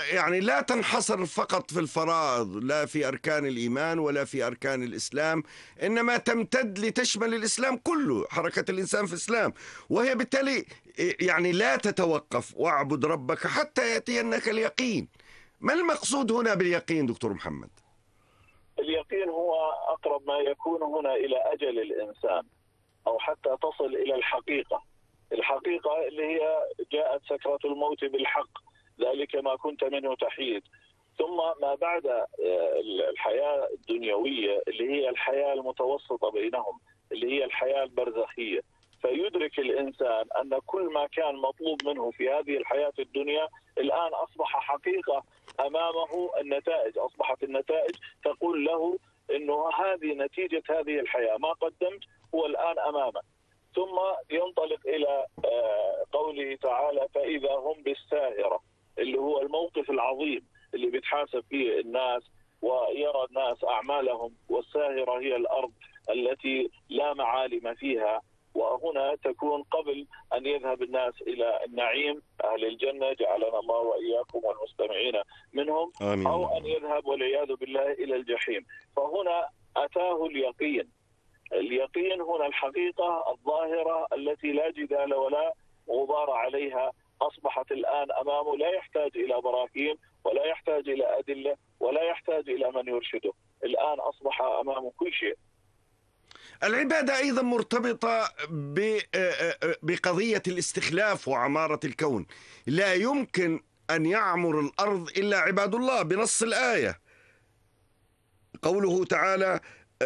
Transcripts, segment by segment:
يعني لا تنحصر فقط في الفرائض، لا في أركان الإيمان ولا في أركان الإسلام، إنما تمتد لتشمل الإسلام كله، حركة الإنسان في الإسلام، وهي بالتالي يعني لا تتوقف، واعبد ربك حتى يأتينك اليقين. ما المقصود هنا باليقين دكتور محمد؟ اليقين هو أقرب ما يكون هنا إلى أجل الإنسان، أو حتى تصل إلى الحقيقة. الحقيقة اللي هي جاءت سكرة الموت بالحق، ذلك ما كنت منه تحيد. ثم ما بعد الحياة الدنيوية اللي هي الحياة المتوسطة بينهم، اللي هي الحياة البرزخية. فيدرك الإنسان أن كل ما كان مطلوب منه في هذه الحياة الدنيا الآن أصبح حقيقة أمامه. النتائج أصبحت، النتائج تقول له أنه هذه نتيجة هذه الحياة، ما قدمت هو الآن أمامك. ثم ينطلق إلى قوله تعالى: فإذا هم بالساهرة، اللي هو الموقف العظيم اللي بيتحاسب فيه الناس ويرى الناس أعمالهم. والساهرة هي الأرض التي لا معالم فيها، وهنا تكون قبل أن يذهب الناس إلى النعيم، أهل الجنة جعلنا الله وإياكم والمستمعين منهم، آمين. أو أن يذهب والعياذ بالله إلى الجحيم. فهنا أتاه اليقين. اليقين هنا الحقيقة الظاهرة التي لا جدال ولا غبار عليها، أصبحت الآن أمامه، لا يحتاج إلى براهين ولا يحتاج إلى أدلة ولا يحتاج إلى من يرشده. الآن أصبح أمامه كل شيء. العبادة أيضا مرتبطة بقضية الاستخلاف وعمارة الكون. لا يمكن أن يعمر الأرض إلا عباد الله بنص الآية. قوله تعالى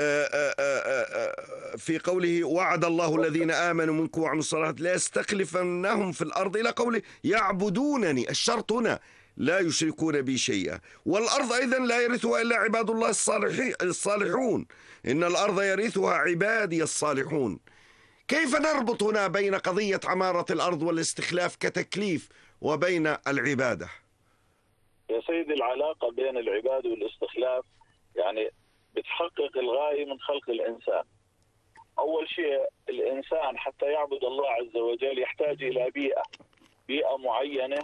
في قوله: وعد الله الذين آمنوا منكم وعملوا الصالحات لا يستخلفنهم في الأرض، إلى قوله: يعبدونني. الشرط هنا لا يشركون بي شيئا. والأرض أيضا لا يرثها إلا عباد الله الصالحون. إن الأرض يرثها عبادي الصالحون. كيف نربط هنا بين قضية عمارة الأرض والاستخلاف كتكليف وبين العبادة؟ يا سيدي، العلاقة بين العبادة والاستخلاف يعني بتحقق الغاية من خلق الإنسان. أول شيء الإنسان حتى يعبد الله عز وجل يحتاج إلى بيئة معينة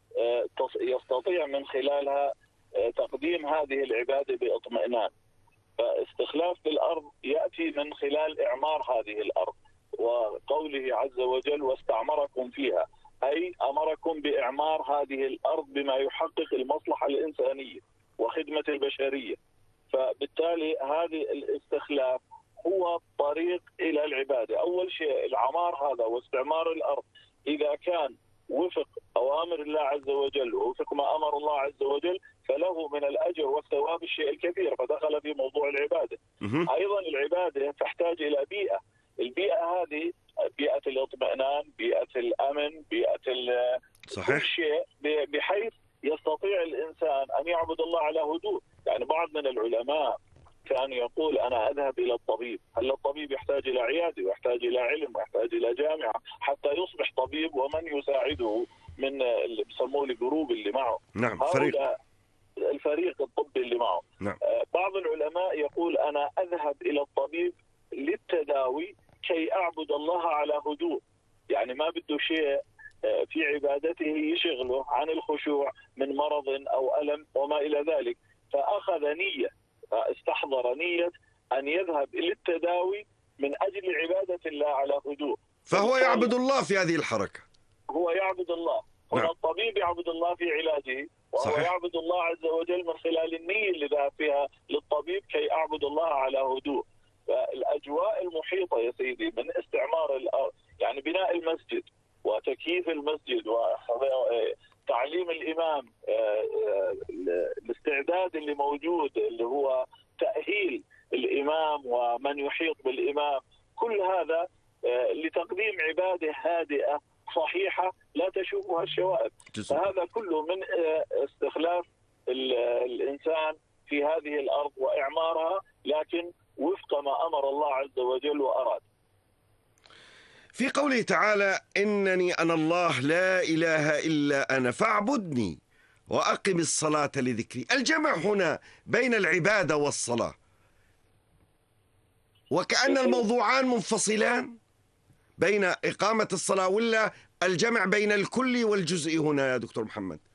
يستطيع من خلالها تقديم هذه العبادة باطمئنان. فاستخلاف بالأرض يأتي من خلال إعمار هذه الأرض، وقوله عز وجل: واستعمركم فيها، أي أمركم بإعمار هذه الأرض بما يحقق المصلحة الإنسانية وخدمة البشرية. فبالتالي هذه الاستخلاف هو طريق إلى العبادة. أول شيء العمار هذا واستعمار الأرض إذا كان وفق أوامر الله عز وجل ووفق ما أمر الله عز وجل فله من الأجر والثواب الشيء الكثير، فدخل في موضوع العبادة. أيضا العبادة تحتاج إلى بيئة. البيئة هذه بيئة الاطمئنان، بيئة الأمن، بيئة كل شيء، بحيث يستطيع الإنسان أن يعبد الله على هدوء. يعني بعض من العلماء كان يقول: أنا أذهب إلى الطبيب. هل الطبيب يحتاج إلى عيادة ويحتاج إلى علم ويحتاج إلى جامعة حتى يصبح طبيب ومن يساعده من اللي بسموه الجروب اللي معه؟ نعم، فريق. الفريق الطبي اللي معه. نعم. بعض العلماء يقول: أنا أذهب إلى الطبيب للتداوي كي أعبد الله على هدوء. يعني ما بده شيء في عبادته يشغله عن الخشوع من مرض أو ألم وما إلى ذلك، فأخذ نية، استحضر نية أن يذهب إلى التداوي من أجل عبادة الله على هدوء. فهو يعبد الله في هذه الحركة. هو يعبد الله هنا. نعم. الطبيب يعبد الله في علاجه، وهو صحيح. يعبد الله عز وجل من خلال النية اللي ذهب فيها للطبيب كي أعبد الله على هدوء. فالأجواء المحيطة يا سيدي من استعمار الأرض، يعني بناء المسجد وتكييف المسجد وتعليم الإمام، الاستعداد اللي موجود اللي هو تأهيل الإمام ومن يحيط بالإمام، كل هذا لتقديم عبادة هادئة صحيحة لا تشوبها الشوائب. فهذا كله من استخلاف الإنسان في هذه الأرض وإعمارها، لكن وفق ما أمر الله عز وجل وأراد. في قوله تعالى: إنني أنا الله لا إله إلا أنا فاعبدني وأقم الصلاة لذكري. الجمع هنا بين العبادة والصلاة، وكأن الموضوعان منفصلان بين إقامة الصلاة، ولا الجمع بين الكل والجزء هنا يا دكتور محمد؟